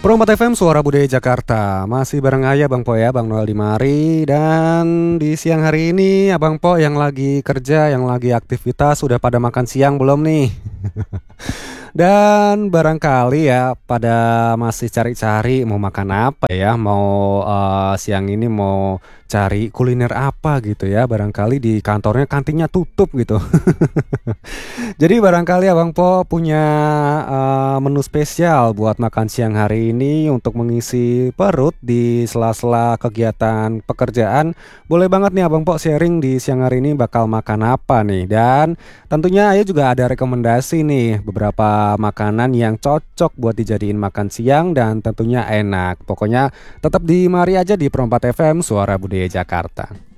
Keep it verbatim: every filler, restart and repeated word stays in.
Pro empat F M Suara Budaya Jakarta. Masih bareng Ayah Bang Po ya, Bang Noel di mari. Dan di siang hari ini Abang Po yang lagi kerja, yang lagi aktivitas, sudah pada makan siang belum nih? Dan barangkali ya pada masih cari-cari mau makan apa ya, mau eh, siang ini mau cari kuliner apa gitu ya. Barangkali di kantornya kantinnya tutup gitu. Jadi barangkali Abang Po punya eh, menu spesial buat makan siang hari ini untuk mengisi perut di sela-sela kegiatan pekerjaan. Boleh banget nih Abang Po sharing di siang hari ini bakal makan apa nih. Dan tentunya Ayah juga ada rekomendasi nih beberapa makanan yang cocok buat dijadiin makan siang dan tentunya enak. Pokoknya tetap di mari aja di Pro empat F M Suara Budaya Jakarta.